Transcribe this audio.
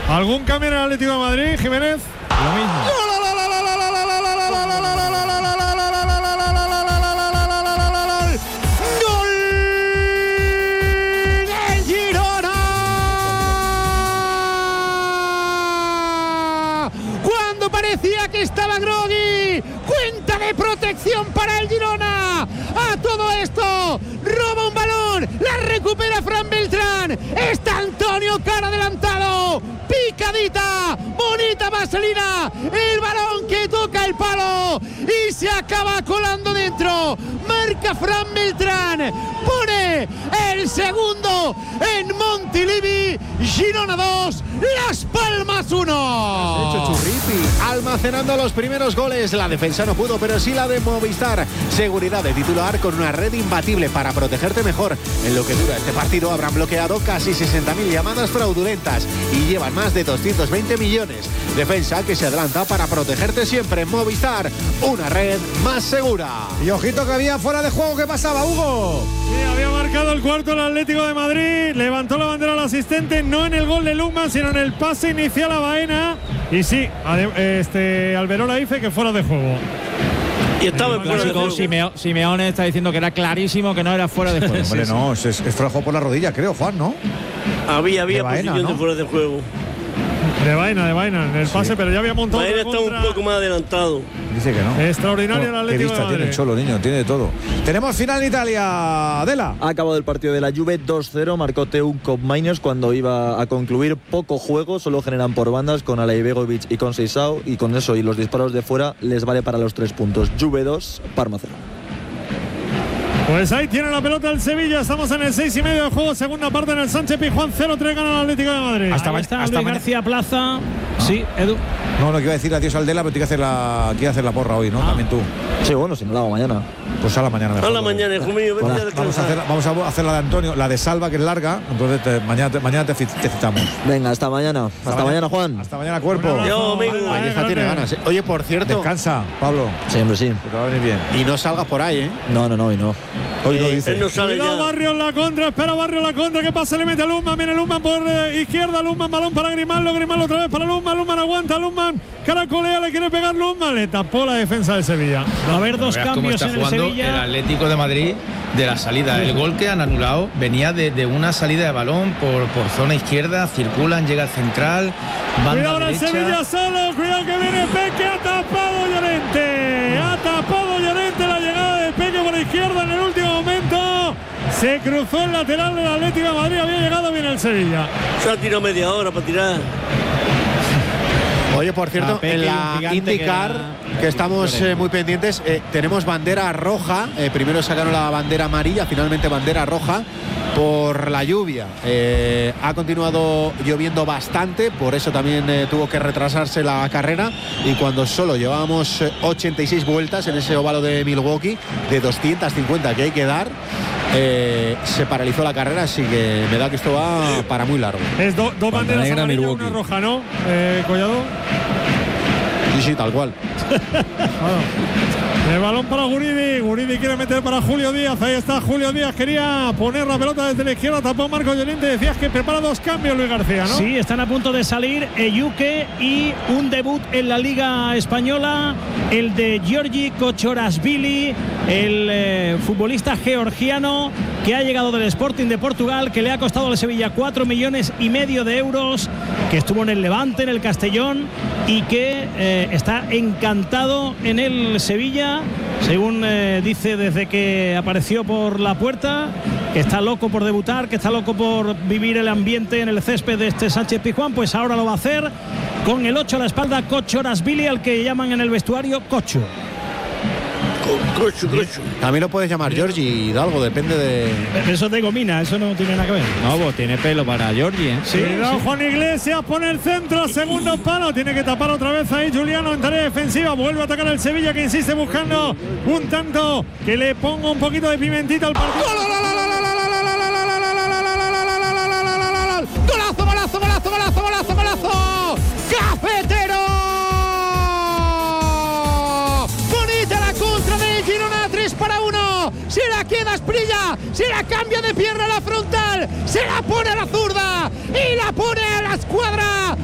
¿Algún cambio en el Atlético de Madrid, Jiménez? Lo mismo. ¡Gol del Girona! Cuando parecía que estaba groggy, cuenta de protección para el Girona. A todo esto, roba un balón, la recupera Fran Beltrán. Está Antonio Cara adelantado. Picadita, bonita vaselina, el balón que toca el palo y se acaba colando dentro. Marca Fran Beltrán, pone el segundo en Montilivi. Girona 2, Las Palmas 1. Hecho Churripi, almacenando los primeros goles. La defensa no pudo, pero sí la de Movistar. Seguridad de titular con una red imbatible para protegerte mejor. En lo que dura este partido habrán bloqueado casi 60.000 llamadas fraudulentas y llevan más de 220 millones. Defensa que se adelanta para protegerte siempre. Movistar, una red más segura. Y ojito que había fuera de juego. ¿Qué pasaba, Hugo? Sí, había marcado el cuarto el Atlético de Madrid. Levantó la bandera al asistente, no en el gol de Lukman, sino en el pase inicial a Baena. Y sí, Alberola dice que fuera de juego. Y estaba en fuera de juego. Simeone está diciendo que era clarísimo que no era fuera de juego. Hombre, no, es fuera de juego por la rodilla, creo, Juan, ¿no? Había Baena, posición, ¿no? de fuera de juego. De Baena en el pase, pero ya había montado. Baena está un poco más adelantado. Dice que no. Extraordinario el Qué Atlético de vista Madrid. tiene el Cholo, niño, tiene de todo. Tenemos final en Italia, Adela. Ha acabado el partido de la Juve 2-0, marcó Teuco Copmainios cuando iba a concluir. Poco juego, solo generan por bandas con Alaibegovic y con Seisao, y con eso y los disparos de fuera les vale para los 3 puntos. Juve 2, Parma 0. Pues ahí tiene la pelota el Sevilla. Estamos en el 6:30 de juego, segunda parte en el Sánchez Pizjuán. 0-3 gana el Atlético de Madrid. Ahí está Luis García Plaza. Sí, Edu. No, que iba a decir adiós al Dela, pero quiere hacer la porra hoy, ¿no? También tú. Sí, bueno, si no la hago mañana. Pues a la mañana mejor. A la mañana, hijo mío, vete a descansar. Vamos a hacer la de Antonio, la de Salva, que es larga. Entonces mañana te citamos. Venga, hasta mañana. Hasta mañana, Juan. Hasta mañana, cuerpo. Yo, amigo. Ahí está, tiene ganas. Oye, por cierto. Descansa, Pablo. Siempre sí. Que te va a venir bien. Y no salgas por ahí, ¿eh? No, y no. Hoy lo dice. Él no sale Cuidado, ya. Barrios la contra, espera Barrios la contra, ¿qué pasa? Le mete a Lukman, viene Lukman por izquierda, Lukman, balón para Grimaldo otra vez para Lukman aguanta, Lukman, caracolea, le quiere pegar Lukman, le tapó la defensa del Sevilla. Va a haber dos Veas cómo cambios está en el jugando Sevilla. el Atlético de Madrid de la salida. El gol que han anulado venía de una salida de balón por zona izquierda, circulan, llega al central, banda Cuidado ahora el derecha. Sevilla solo, cuidado que viene Peque, ha tapado Llorente la llegada de Peque por izquierda en el último momento. Se cruzó el lateral del Atlético de Madrid, había llegado bien el Sevilla. Se ha tirado media hora para tirar. Oye, por cierto, Peque en y un la gigante IndyCar, que estamos muy pendientes, tenemos bandera roja. Primero sacaron la bandera amarilla, finalmente bandera roja por la lluvia. Ha continuado lloviendo bastante, por eso también tuvo que retrasarse la carrera. Y cuando solo llevábamos 86 vueltas en ese óvalo de Milwaukee, de 250 que hay que dar, se paralizó la carrera, así que me da que esto va para muy largo. Es dos banderas negra, amarillas, Milwaukee. una roja, ¿no? Collado. Sí, tal cual. El balón para Guridi quiere meter para Julio Díaz, ahí está Julio Díaz, quería poner la pelota desde la izquierda, tapó Marco Llorente, decías que prepara dos cambios Luis García, ¿no? Sí, están a punto de salir Eyuke y un debut en la Liga Española, el de Giorgi Kochorashvili, el futbolista georgiano que ha llegado del Sporting de Portugal, que le ha costado al Sevilla 4,5 millones de euros, que estuvo en el Levante, en el Castellón, y que está encantado en el Sevilla, según dice desde que apareció por la puerta, que está loco por debutar, que está loco por vivir el ambiente en el césped de este Sánchez Pizjuán. Pues ahora lo va a hacer con el 8 a la espalda, Kochorashvili, al que llaman en el vestuario Cocho. También lo puedes llamar Giorgi, Hidalgo, depende de... Eso es de gomina, eso no tiene nada que ver. No, pues tiene pelo para Giorgi, ¿eh? Sí, cuidado, Juan Iglesias pone el centro, segundo palo, tiene que tapar otra vez ahí Juliano en tarea defensiva, vuelve a atacar el Sevilla, que insiste buscando un tanto que le ponga un poquito de pimentita al partido.